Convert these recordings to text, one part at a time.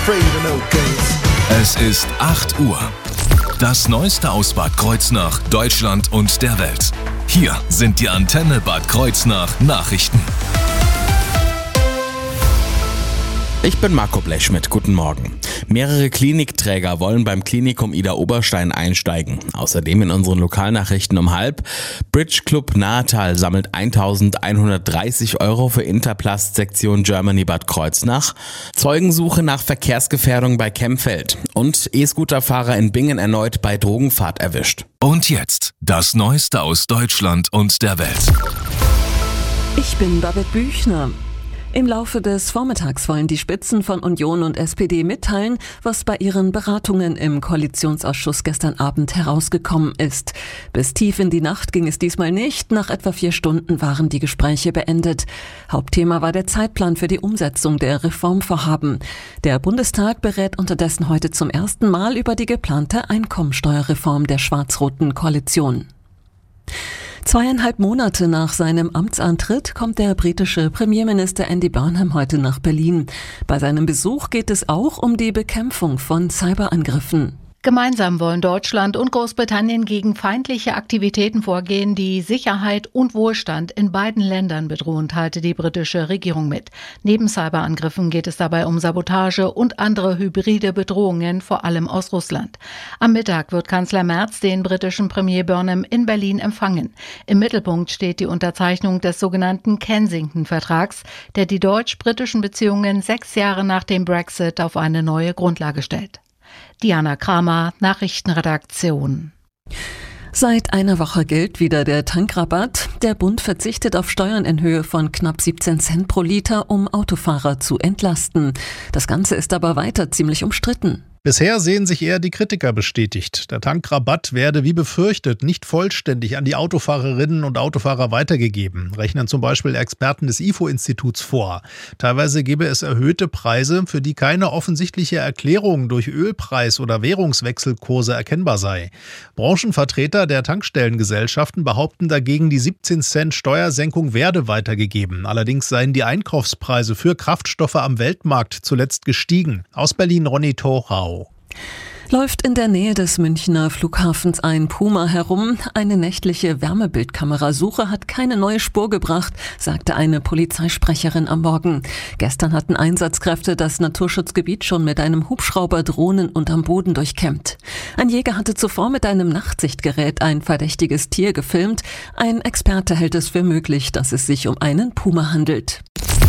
afraid of no ghosts. Es ist 8 Uhr. Das Neueste aus Bad Kreuznach, Deutschland und der Welt. Hier sind die Antenne Bad Kreuznach Nachrichten. Ich bin Marco Blechschmidt, guten Morgen. Mehrere Klinikträger wollen beim Klinikum Ida Oberstein einsteigen. Außerdem in unseren Lokalnachrichten um 12:30. Bridge Club Nahetal sammelt 1.130 € für Interplast Sektion Germany Bad Kreuznach. Zeugensuche nach Verkehrsgefährdung bei Kempfeld. Und E-Scooterfahrer in Bingen erneut bei Drogenfahrt erwischt. Und jetzt das Neueste aus Deutschland und der Welt. Ich bin Babette Büchner. Im Laufe des Vormittags wollen die Spitzen von Union und SPD mitteilen, was bei ihren Beratungen im Koalitionsausschuss gestern Abend herausgekommen ist. Bis tief in die Nacht ging es diesmal nicht. Nach etwa 4 Stunden waren die Gespräche beendet. Hauptthema war der Zeitplan für die Umsetzung der Reformvorhaben. Der Bundestag berät unterdessen heute zum ersten Mal über die geplante Einkommensteuerreform der schwarz-roten Koalition. 2,5 Monate nach seinem Amtsantritt kommt der britische Premierminister Andy Burnham heute nach Berlin. Bei seinem Besuch geht es auch um die Bekämpfung von Cyberangriffen. Gemeinsam wollen Deutschland und Großbritannien gegen feindliche Aktivitäten vorgehen, die Sicherheit und Wohlstand in beiden Ländern bedrohen, teilte die britische Regierung mit. Neben Cyberangriffen geht es dabei um Sabotage und andere hybride Bedrohungen, vor allem aus Russland. Am Mittag wird Kanzler Merz den britischen Premier Burnham in Berlin empfangen. Im Mittelpunkt steht die Unterzeichnung des sogenannten Kensington-Vertrags, der die deutsch-britischen Beziehungen 6 Jahre nach dem Brexit auf eine neue Grundlage stellt. Diana Kramer, Nachrichtenredaktion. Seit einer Woche gilt wieder der Tankrabatt. Der Bund verzichtet auf Steuern in Höhe von knapp 17 Cent pro Liter, um Autofahrer zu entlasten. Das Ganze ist aber weiter ziemlich umstritten. Bisher sehen sich eher die Kritiker bestätigt. Der Tankrabatt werde wie befürchtet nicht vollständig an die Autofahrerinnen und Autofahrer weitergegeben, rechnen zum Beispiel Experten des IFO-Instituts vor. Teilweise gebe es erhöhte Preise, für die keine offensichtliche Erklärung durch Ölpreis- oder Währungswechselkurse erkennbar sei. Branchenvertreter der Tankstellengesellschaften behaupten dagegen, die 17 Cent Steuersenkung werde weitergegeben. Allerdings seien die Einkaufspreise für Kraftstoffe am Weltmarkt zuletzt gestiegen. Aus Berlin Ronny Torau. Läuft in der Nähe des Münchner Flughafens ein Puma herum. Eine nächtliche Wärmebildkamerasuche hat keine neue Spur gebracht, sagte eine Polizeisprecherin am Morgen. Gestern hatten Einsatzkräfte das Naturschutzgebiet schon mit einem Hubschrauber, Drohnen und am Boden durchkämmt. Ein Jäger hatte zuvor mit einem Nachtsichtgerät ein verdächtiges Tier gefilmt. Ein Experte hält es für möglich, dass es sich um einen Puma handelt.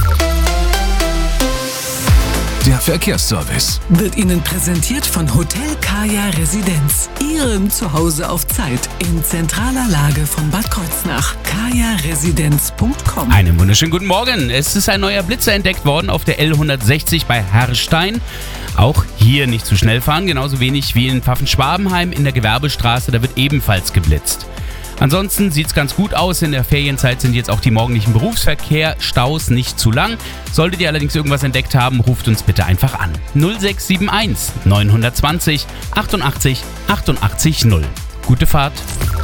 Der Verkehrsservice wird Ihnen präsentiert von Hotel Kaya Residenz. Ihrem Zuhause auf Zeit in zentraler Lage von Bad Kreuznach. kajaresidenz.com. Einen wunderschönen guten Morgen. Es ist ein neuer Blitzer entdeckt worden auf der L160 bei Herrstein. Auch hier nicht zu schnell fahren, genauso wenig wie in Pfaffenschwabenheim in der Gewerbestraße. Da wird ebenfalls geblitzt. Ansonsten sieht es ganz gut aus. In der Ferienzeit sind jetzt auch die morgendlichen Berufsverkehr-Staus nicht zu lang. Solltet ihr allerdings irgendwas entdeckt haben, ruft uns bitte einfach an. 0671 920 88 88 0. Gute Fahrt.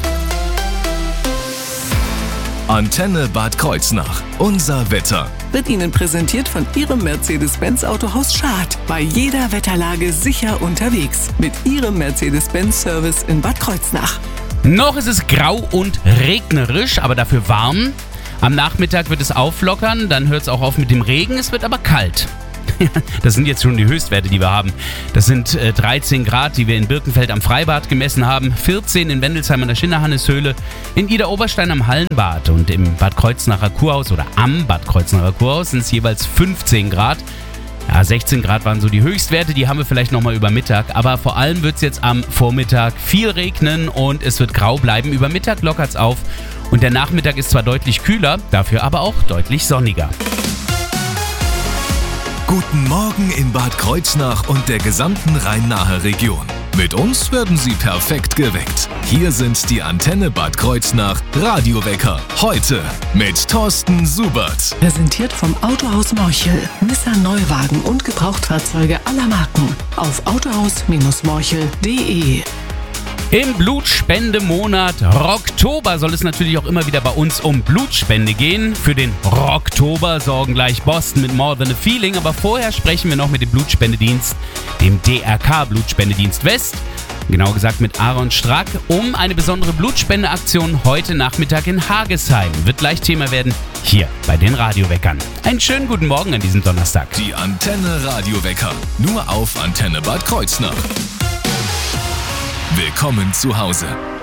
Antenne Bad Kreuznach. Unser Wetter wird Ihnen präsentiert von Ihrem Mercedes-Benz Autohaus Schad. Bei jeder Wetterlage sicher unterwegs. Mit Ihrem Mercedes-Benz-Service in Bad Kreuznach. Noch ist es grau und regnerisch, aber dafür warm. Am Nachmittag wird es auflockern, dann hört es auch auf mit dem Regen, es wird aber kalt. Das sind jetzt schon die Höchstwerte, die wir haben. Das sind 13 Grad, die wir in Birkenfeld am Freibad gemessen haben, 14 in Wendelsheim an der Schinderhanneshöhle, in Ida Oberstein am Hallenbad und im Bad Kreuznacher Kurhaus oder am Bad Kreuznacher Kurhaus sind es jeweils 15 Grad. Ja, 16 Grad waren so die Höchstwerte, die haben wir vielleicht nochmal über Mittag. Aber vor allem wird es jetzt am Vormittag viel regnen und es wird grau bleiben. Über Mittag lockert es auf und der Nachmittag ist zwar deutlich kühler, dafür aber auch deutlich sonniger. Guten Morgen in Bad Kreuznach und der gesamten Rhein-Nahe Region. Mit uns werden Sie perfekt geweckt. Hier sind die Antenne Bad Kreuznach Radiowecker. Heute mit Thorsten Subert. Präsentiert vom Autohaus Morchel. Nissan Neuwagen und Gebrauchtfahrzeuge aller Marken. Auf autohaus-morchel.de. Im Blutspendemonat Rocktober soll es natürlich auch immer wieder bei uns um Blutspende gehen. Für den Rocktober sorgen gleich Boston mit More Than a Feeling. Aber vorher sprechen wir noch mit dem Blutspendedienst, dem DRK Blutspendedienst West. Genau gesagt mit Aaron Strack, um eine besondere Blutspendeaktion heute Nachmittag in Hagesheim. Wird gleich Thema werden, hier bei den Radioweckern. Einen schönen guten Morgen an diesem Donnerstag. Die Antenne Radiowecker, nur auf Antenne Bad Kreuznach. Willkommen zu Hause.